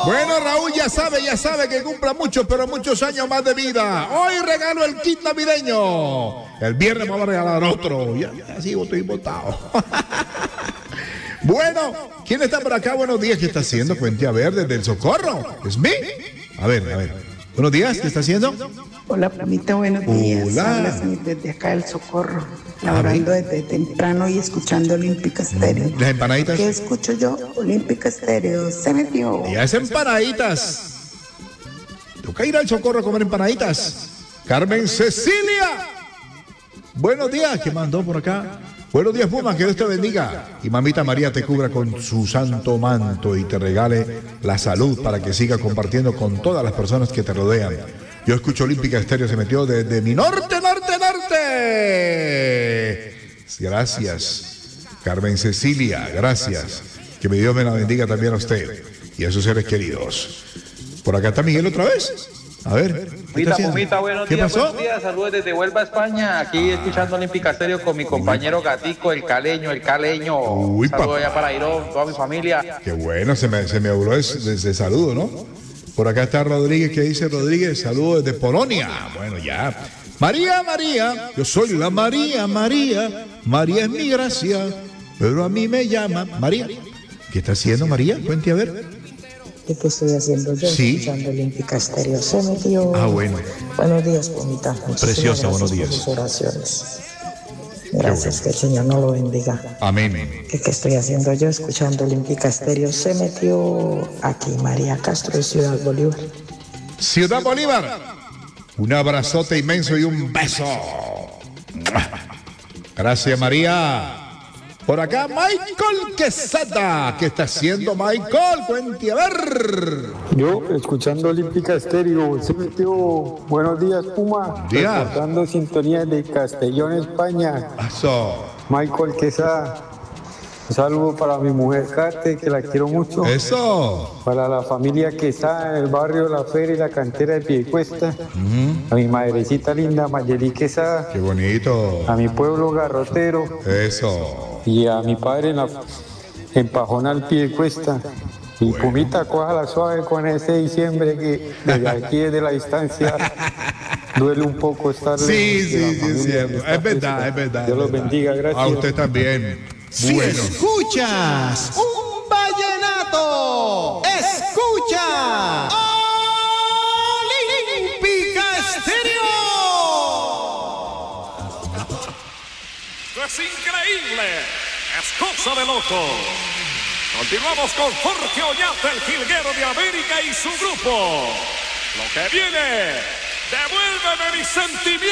Bueno, Raúl ya sabe que cumpla muchos, pero muchos años más de vida. Hoy regalo el kit navideño. El viernes vamos a regalar otro. Ya sigo, estoy botado. Bueno, ¿quién está por acá? Buenos días, ¿qué está haciendo? Cuente a ver, desde el Socorro. ¿Es mí? A ver. Buenos días, ¿qué está haciendo? Hola, Pamita, buenos días. Hola. Hablas desde acá del Socorro, laborando desde temprano y escuchando Olímpica Estéreo. Las empanaditas. ¿Qué escucho yo? Olímpica Estéreo. Se metió. Ya es empanaditas. Toca ir al Socorro a comer empanaditas. Carmen Cecilia. Buenos días, ¿qué mandó por acá? Buenos días, Puma, que Dios te bendiga. Y mamita María te cubra con su santo manto y te regale la salud para que siga compartiendo con todas las personas que te rodean. Yo escucho Olímpica Estéreo, se metió desde mi norte. Gracias, Carmen Cecilia, gracias. Que mi Dios me la bendiga también a usted y a sus seres queridos. Por acá está Miguel otra vez. A ver. Pumita, buenos ¿Qué días, pasó? buenos días, saludos desde Huelva, España, aquí escuchando Olímpica Estéreo con mi compañero Gatico, el caleño. Uy, Saludos papá. allá para Irón, toda mi familia. Qué bueno, se me habló desde saludo, ¿no? Por acá está Rodríguez, que dice Rodríguez, saludos desde Polonia. Bueno, ya. María, yo soy la María es mi gracia, pero a mí me llama María. ¿Qué está haciendo María? Cuente a ver. ¿Qué estoy haciendo yo? Sí. Escuchando Olímpica Estéreo. Se metió. Ah, bueno. Buenos días, Pamita. Muchísimas Preciosa, gracias buenos días. por sus oraciones. Gracias, bueno. que el Señor nos lo bendiga. Amén. ¿Qué estoy haciendo yo? Escuchando Olímpica Estéreo. Se metió aquí María Castro de Ciudad Bolívar. Ciudad Bolívar. Un abrazote inmenso y un beso. Gracias, María. Por acá, Michael Quesada. ¿Qué está haciendo, Michael? Cuente a ver. Yo, escuchando Olímpica Estéreo, se metió. Buenos días, Puma. Días. Reportando sintonía de Castellón, España. Eso. Michael Quesada. Un saludo para mi mujer Kate, que la quiero mucho. Eso. Para la familia Quesada en el barrio La Feria y la cantera de Piedecuesta. A mi madrecita linda, Mayeli Quesada. Qué bonito. A mi pueblo garrotero. Eso. Y a mi padre en Pajonal Piedecuesta. Y Bueno. Pumita, cójala suave con ese diciembre que desde aquí, desde la distancia, duele un poco estar Sí, lejos de la es familia cierto. que está Es verdad, triste. es verdad. Dios es los verdad. bendiga, gracias. A usted también. Si Bueno. escuchas un vallenato, escucha Olímpica Estéreo. Esto es increíble, es cosa de loco. Continuamos con Jorge Oñate, el jilguero de América y su grupo. Lo que viene, devuélveme mis sentimientos.